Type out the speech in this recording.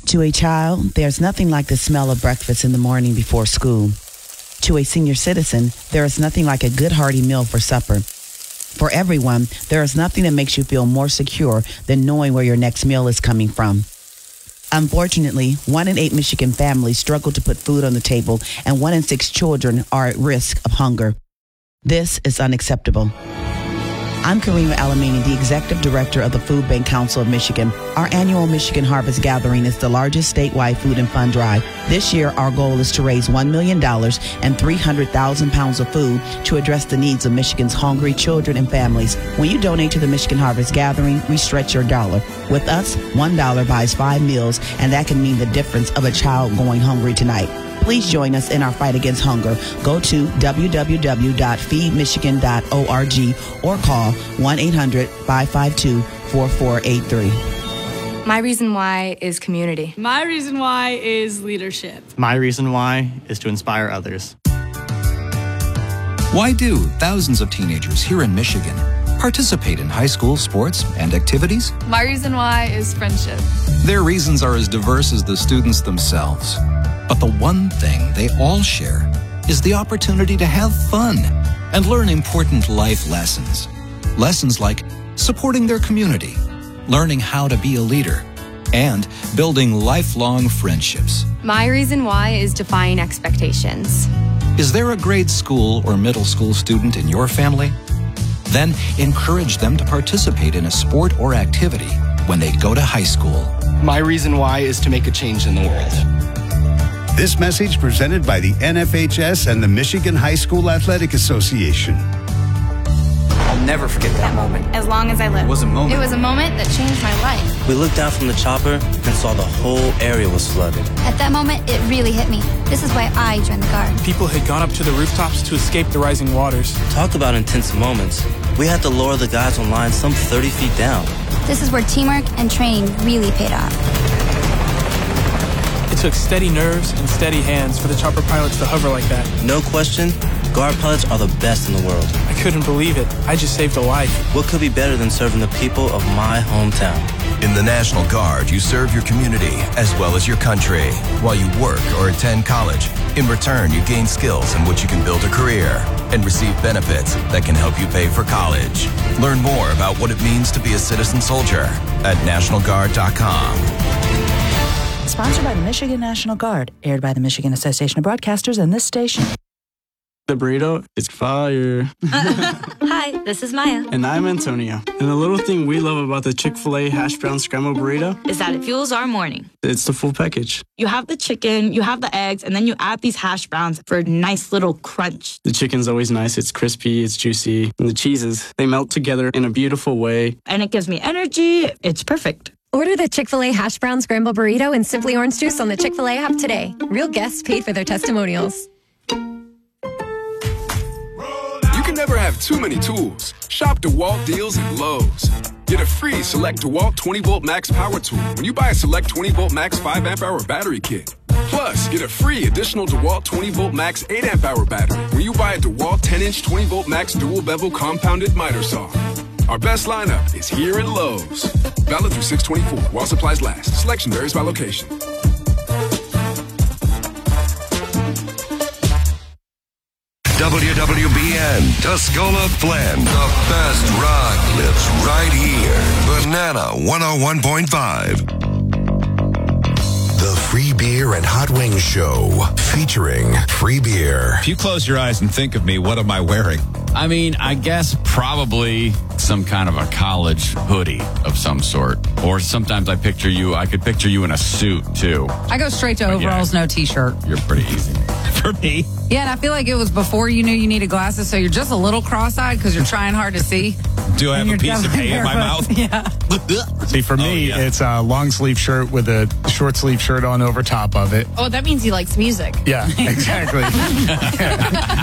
To a child, there's nothing like the smell of breakfast in the morning before school. To a senior citizen, there is nothing like a good hearty meal for supper. For everyone, there is nothing that makes you feel more secure than knowing where your next meal is coming from. Unfortunately, 1 in 8 Michigan families struggle to put food on the table, and 1 in 6 children are at risk of hunger. This is unacceptable. I'm Karima Alamini, the Executive Director of the Food Bank Council of Michigan. Our annual Michigan Harvest Gathering is the largest statewide food and fund drive. This year, our goal is to raise $1 million and 300,000 pounds of food to address the needs of Michigan's hungry children and families. When you donate to the Michigan Harvest Gathering, we stretch your dollar. With us, $1 buys 5 meals, and that can mean the difference of a child going hungry tonight. Please join us in our fight against hunger. Go to www.feedmichigan.org or call 1-800-552-4483. My reason why is community. My reason why is leadership. My reason why is to inspire others. Why do thousands of teenagers here in Michigan participate in high school sports and activities? My reason why is friendship. Their reasons are as diverse as the students themselves. But the one thing they all share is the opportunity to have fun and learn important life lessons. Lessons like supporting their community, learning how to be a leader, and building lifelong friendships. My reason why is defying expectations. Is there a grade school or middle school student in your family? Then encourage them to participate in a sport or activity when they go to high school. My reason why is to make a change in the world. This message presented by the NFHS and the Michigan High School Athletic Association. I'll never forget that moment. As long as I live. It was a moment. It was a moment that changed my life. We looked down from the chopper and saw the whole area was flooded. At that moment, it really hit me. This is why I joined the Guard. People had gone up to the rooftops to escape the rising waters. Talk about intense moments. We had to lower the guys on line some 30 feet down. This is where teamwork and training really paid off. It took steady nerves and steady hands for the chopper pilots to hover like that. No question, Guard pilots are the best in the world. I couldn't believe it. I just saved a life. What could be better than serving the people of my hometown? In the National Guard, you serve your community as well as your country while you work or attend college. In return, you gain skills in which you can build a career and receive benefits that can help you pay for college. Learn more about what it means to be a citizen soldier at NationalGuard.com. Sponsored by the Michigan National Guard, aired by the Michigan Association of Broadcasters and this station. The burrito is fire. Hi, this is Maya. And I'm Antonio. And the little thing we love about the Chick-fil-A hash brown scrambled burrito is that it fuels our morning. It's the full package. You have the chicken, you have the eggs, and then you add these hash browns for a nice little crunch. The chicken's always nice. It's crispy, it's juicy. And the cheeses, they melt together in a beautiful way. And it gives me energy. It's perfect. Order the Chick-fil-A hash brown scrambled burrito and Simply Orange Juice on the Chick-fil-A app today. Real guests paid for their testimonials. You can never have too many tools. Shop DeWalt deals at Lowe's. Get a free Select DeWalt 20-volt max power tool when you buy a Select 20-volt max 5-amp-hour battery kit. Plus, get a free additional DeWalt 20-volt max 8-amp-hour battery when you buy a DeWalt 10-inch 20-volt max dual-bevel compounded miter saw. Our best lineup is here at Lowe's. Valid through 6/24 while supplies last. Selection varies by location. WWBN, Tuscola Flint. The best rock lives right here. Banana 101.5. The Free Beer and Hot Wings Show, featuring free beer. If you close your eyes and think of me, what am I wearing? I mean, I guess probably some kind of a college hoodie of some sort. Or sometimes I could picture you in a suit, too. I go straight to overalls, no T-shirt. You're pretty easy. For me. Yeah, and I feel like it was before you knew you needed glasses, so you're just a little cross-eyed because you're trying hard to see. Do I have a piece of hay in my mouth? Yeah. See, for me, it's a long sleeve shirt with a short sleeve shirt on over top of it. Oh, that means he likes music. Yeah, exactly.